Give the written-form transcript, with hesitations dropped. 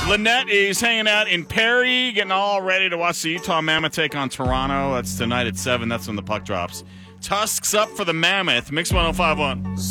Lynette is hanging out in Perry, getting all ready to watch the Utah Mammoth take on Toronto. That's tonight at 7. That's when the puck drops. Tusks up for the Mammoth. Mix 105.1.